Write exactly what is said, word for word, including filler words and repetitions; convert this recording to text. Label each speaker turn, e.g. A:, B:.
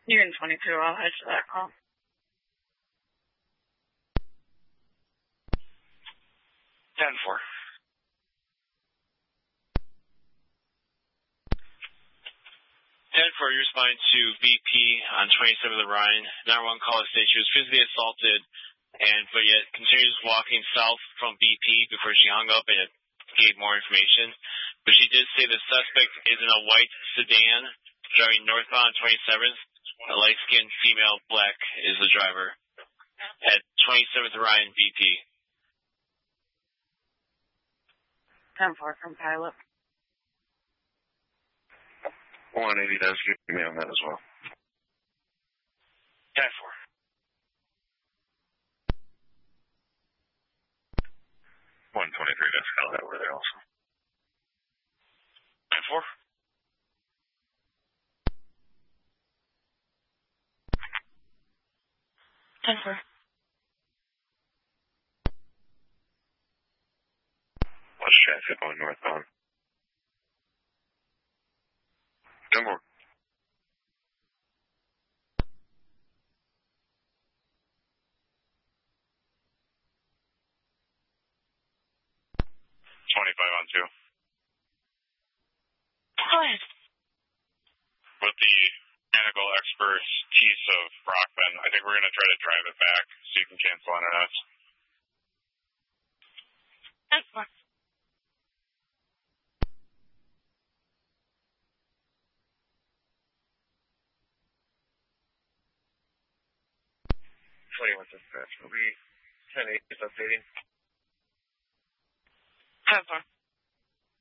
A: You're in twenty-two. I'll head to that call.
B: ten four. ten four, you respond to B P on twenty-seventh of Ryan. nine one call states she was physically assaulted, and but yet continues walking south from B P before she hung up and gave more information. But she did say the suspect is in a white sedan driving northbound twenty-seventh. A light-skinned female, black, is the driver at twenty-seventh Ryan B P.
A: ten four from pilot.
C: one eighty does get me on that as well.
B: ten four.
C: one twenty-three does call that over there also.
B: ten four.
A: ten four.
C: What's traffic going northbound? ten four. twenty-five on two.
A: Go ahead.
C: With the mechanical expertise of Rockman, I think we're going to try to drive it back so you can cancel on us.
A: ten four.
C: twenty-one dispatch. Will be ten eight is updating.
A: ten four.